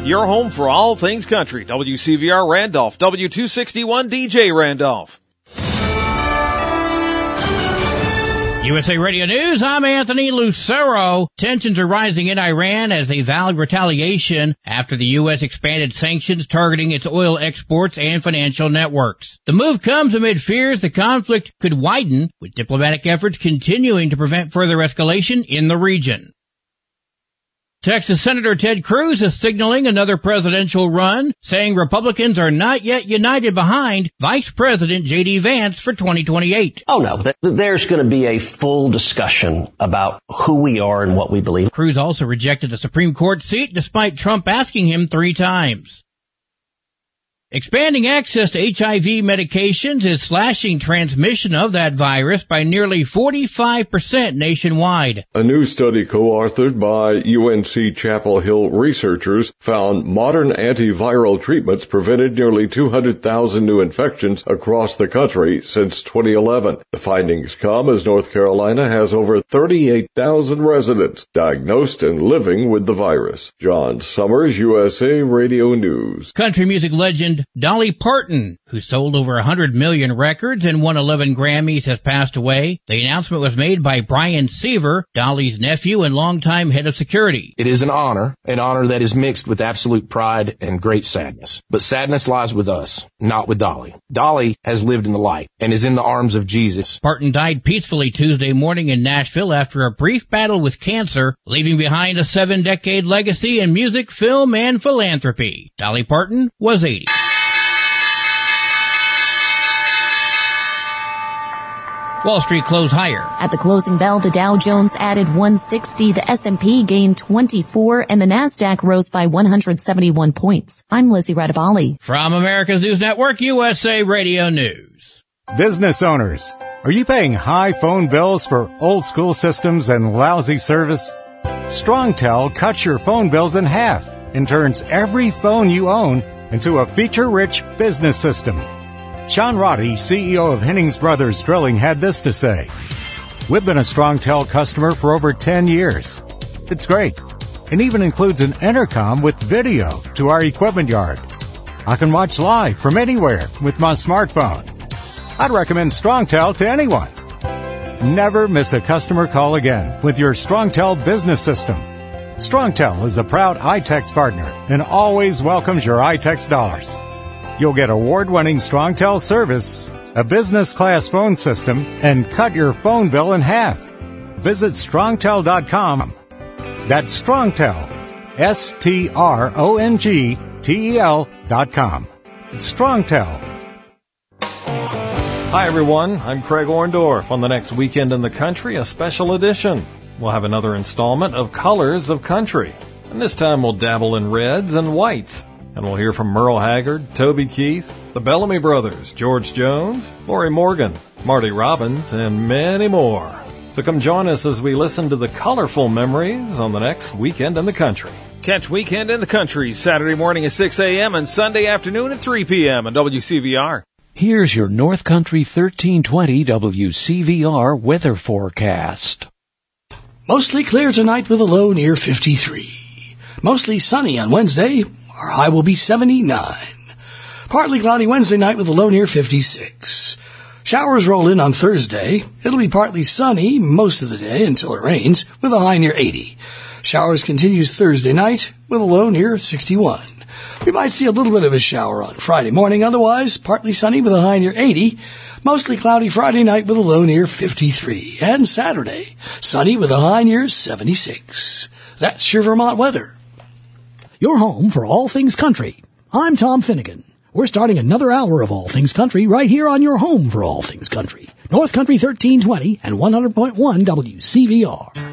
Your home for all things country. WCVR Randolph, W261 DJ Randolph. USA Radio News, I'm Anthony Lucero. Tensions are rising in Iran as they vowed retaliation after the U.S. expanded sanctions targeting its oil exports and financial networks. The move comes amid fears the conflict could widen, with diplomatic efforts continuing to prevent further escalation in the region. Texas Senator Ted Cruz is signaling another presidential run, saying Republicans are not yet united behind Vice President J.D. Vance for 2028. Oh, no. There's going to be a full discussion about who we are and what we believe. Cruz also rejected a Supreme Court seat despite Trump asking him 3 times. Expanding access to HIV medications is slashing transmission of that virus by nearly 45% nationwide. A new study co-authored by UNC Chapel Hill researchers found modern antiviral treatments prevented nearly 200,000 new infections across the country since 2011. The findings come as North Carolina has over 38,000 residents diagnosed and living with the virus. John Summers, USA Radio News. Country music legend Dolly Parton, who sold over 100 million records and won 11 Grammys, has passed away. The announcement was made by Brian Seaver, Dolly's nephew and longtime head of security. It is an honor that is mixed with absolute pride and great sadness. But sadness lies with us, not with Dolly. Dolly has lived in the light and is in the arms of Jesus. Parton died peacefully Tuesday morning in Nashville after a brief battle with cancer, leaving behind a 7-decade legacy in music, film, and philanthropy. Dolly Parton was 80. Wall Street closed higher. At the closing bell, the Dow Jones added 160, the S&P gained 24, and the Nasdaq rose by 171 points. I'm Lizzie Radabali. From America's News Network, USA Radio News. Business owners, are you paying high phone bills for old school systems and lousy service? StrongTel cuts your phone bills in half and turns every phone you own into a feature-rich business system. Sean Roddy, CEO of Hennings Brothers Drilling, had this to say. We've been a StrongTel customer for over 10 years. It's great. It even includes an intercom with video to our equipment yard. I can watch live from anywhere with my smartphone. I'd recommend StrongTel to anyone. Never miss a customer call again with your StrongTel business system. StrongTel is a proud iTex partner and always welcomes your iTex dollars. You'll get award-winning StrongTel service, a business-class phone system, and cut your phone bill in half. Visit StrongTel.com. That's StrongTel, StrongTel.com. It's StrongTel. Hi, everyone. I'm Craig Orndorff. On the next Weekend in the Country, a special edition. We'll have another installment of Colors of Country. And this time we'll dabble in reds and whites. And we'll hear from Merle Haggard, Toby Keith, the Bellamy Brothers, George Jones, Lori Morgan, Marty Robbins, and many more. So come join us as we listen to the colorful memories on the next Weekend in the Country. Catch Weekend in the Country Saturday morning at 6 a.m. and Sunday afternoon at 3 p.m. on WCVR. Here's your North Country 1320 WCVR weather forecast. Mostly clear tonight with a low near 53. Mostly sunny on Wednesday. Our high will be 79. Partly cloudy Wednesday night with a low near 56. Showers roll in on Thursday. It'll be partly sunny most of the day until it rains with a high near 80. Showers continues Thursday night with a low near 61. We might see a little bit of a shower on Friday morning. Otherwise, partly sunny with a high near 80. Mostly cloudy Friday night with a low near 53. And Saturday, sunny with a high near 76. That's your Vermont weather. Your home for all things country. I'm Tom Finnegan. We're starting another hour of All Things Country right here on your home for all things country. North Country 1320 and 100.1 WCVR.